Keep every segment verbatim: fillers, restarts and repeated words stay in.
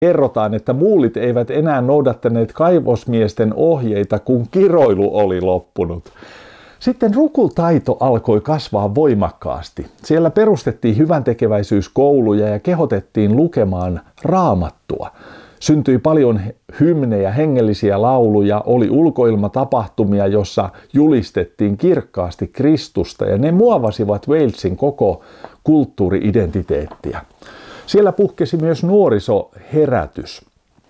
Kerrotaan, että muulit eivät enää noudattaneet kaivosmiesten ohjeita, kun kiroilu oli loppunut. Sitten rukoilutaito alkoi kasvaa voimakkaasti. Siellä perustettiin hyväntekeväisyyskouluja ja kehotettiin lukemaan raamattua. Syntyi paljon hymnejä, hengellisiä lauluja, oli ulkoilmatapahtumia, jossa julistettiin kirkkaasti Kristusta ja ne muovasivat Walesin koko kulttuuri-identiteettiä. Siellä puhkesi myös nuorisoherätys.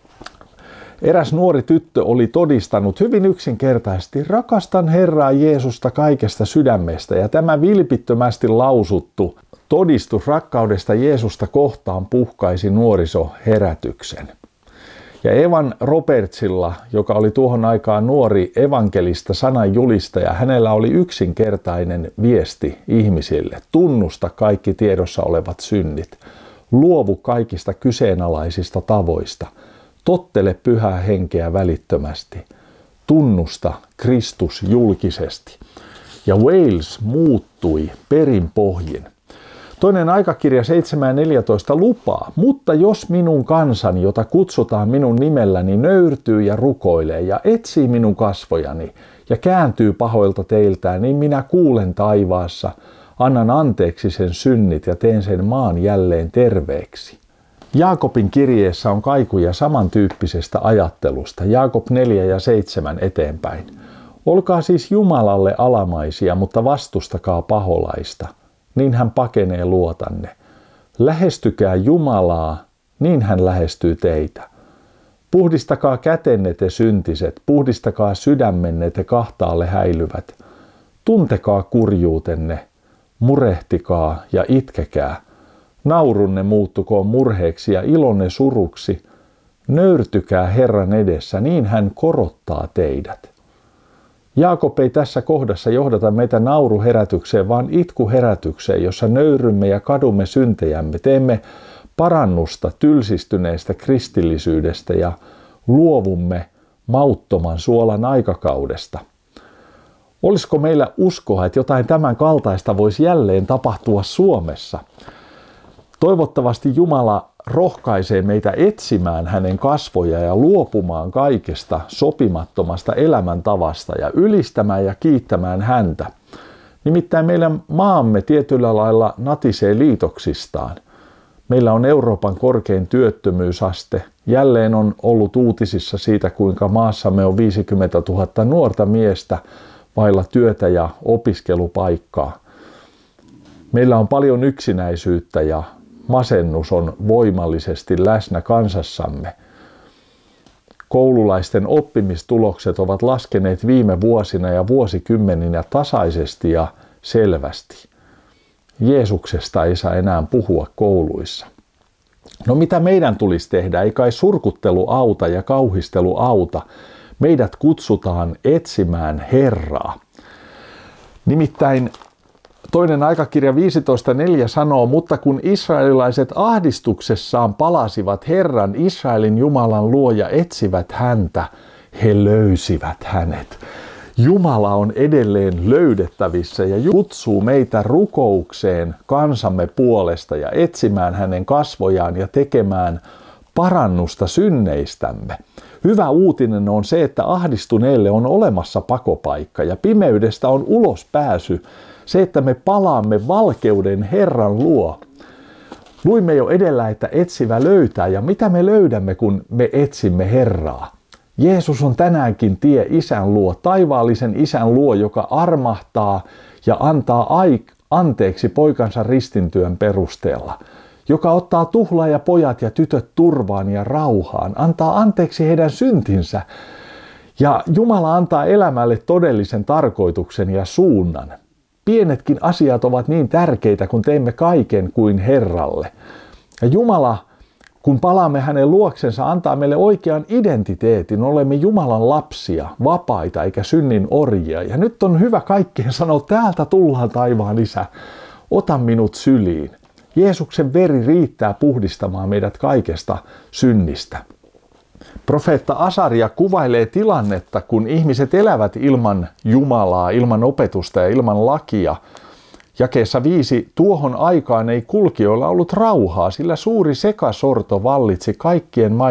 Eräs nuori tyttö oli todistanut hyvin yksinkertaisesti, rakastan Herraa Jeesusta kaikesta sydämestä, ja tämä vilpittömästi lausuttu todistus rakkaudesta Jeesusta kohtaan puhkaisi nuorisoherätyksen. Ja Evan Robertsilla, joka oli tuohon aikaan nuori evankelista sananjulistaja, hänellä oli yksinkertainen viesti ihmisille. Tunnusta kaikki tiedossa olevat synnit. Luovu kaikista kyseenalaisista tavoista. Tottele pyhää henkeä välittömästi. Tunnusta Kristus julkisesti. Ja Wales muuttui perin pohjin. Toinen aikakirja seitsemän neljätoista lupaa, mutta jos minun kansani, jota kutsutaan minun nimelläni, nöyrtyy ja rukoilee ja etsii minun kasvojani ja kääntyy pahoilta teiltään, niin minä kuulen taivaassa, annan anteeksi sen synnit ja teen sen maan jälleen terveeksi. Jaakobin kirjeessä on kaikuja samantyyppisestä ajattelusta, Jaakob neljä ja seitsemän eteenpäin. Olkaa siis Jumalalle alamaisia, mutta vastustakaa paholaista. Niin hän pakenee luotanne. Lähestykää Jumalaa, niin hän lähestyy teitä. Puhdistakaa kätenne te syntiset, puhdistakaa sydämenne te kahtaalle häilyvät. Tuntekaa kurjuutenne, murehtikaa ja itkekää. Naurunne muuttukoon murheeksi ja ilonne suruksi. Nöyrtykää Herran edessä, niin hän korottaa teidät. Jaakob ei tässä kohdassa johdata meitä nauruherätykseen, vaan itkuherätykseen, jossa nöyrymme ja kadumme syntejämme, teemme parannusta tylsistyneestä kristillisyydestä ja luovumme mauttoman suolan aikakaudesta. Olisiko meillä uskoa, että jotain tämän kaltaista voisi jälleen tapahtua Suomessa? Toivottavasti Jumala rohkaisee meitä etsimään hänen kasvoja ja luopumaan kaikesta sopimattomasta elämäntavasta ja ylistämään ja kiittämään häntä. Nimittäin meidän maamme tietyllä lailla natisee liitoksistaan. Meillä on Euroopan korkein työttömyysaste. Jälleen on ollut uutisissa siitä, kuinka maassamme on viisikymmentätuhatta nuorta miestä vailla työtä ja opiskelupaikkaa. Meillä on paljon yksinäisyyttä ja masennus on voimallisesti läsnä kansassamme. Koululaisten oppimistulokset ovat laskeneet viime vuosina ja vuosikymmeninä tasaisesti ja selvästi. Jeesuksesta ei saa enää puhua kouluissa. No mitä meidän tulisi tehdä? Ei kai surkuttelu auta ja kauhistelu auta. Meidät kutsutaan etsimään Herraa. Nimittäin toinen aikakirja viisitoista neljä sanoo, mutta kun israelilaiset ahdistuksessaan palasivat Herran, Israelin Jumalan luo ja etsivät häntä, he löysivät hänet. Jumala on edelleen löydettävissä ja kutsuu meitä rukoukseen kansamme puolesta ja etsimään hänen kasvojaan ja tekemään parannusta synneistämme. Hyvä uutinen on se, että ahdistuneelle on olemassa pakopaikka ja pimeydestä on ulospääsy. Se, että me palaamme valkeuden Herran luo. Luimme jo edellä, että etsivä löytää, ja mitä me löydämme, kun me etsimme Herraa? Jeesus on tänäänkin tie Isän luo, taivaallisen Isän luo, joka armahtaa ja antaa anteeksi poikansa ristintyön perusteella, joka ottaa tuhlaajapojat ja tytöt turvaan ja rauhaan, antaa anteeksi heidän syntinsä, ja Jumala antaa elämälle todellisen tarkoituksen ja suunnan. Pienetkin asiat ovat niin tärkeitä, kun teemme kaiken kuin Herralle. Ja Jumala, kun palaamme hänen luoksensa, antaa meille oikean identiteetin. Olemme Jumalan lapsia, vapaita eikä synnin orjia. Ja nyt on hyvä kaikkien sanoa, täältä tullaan taivaan Isä, ota minut syliin. Jeesuksen veri riittää puhdistamaan meidät kaikesta synnistä. Profeetta Asaria kuvailee tilannetta, kun ihmiset elävät ilman Jumalaa, ilman opetusta ja ilman lakia. Jakeessa viisi. Tuohon aikaan ei kulkijoilla ollut rauhaa, sillä suuri sekasorto vallitsi kaikkien maiden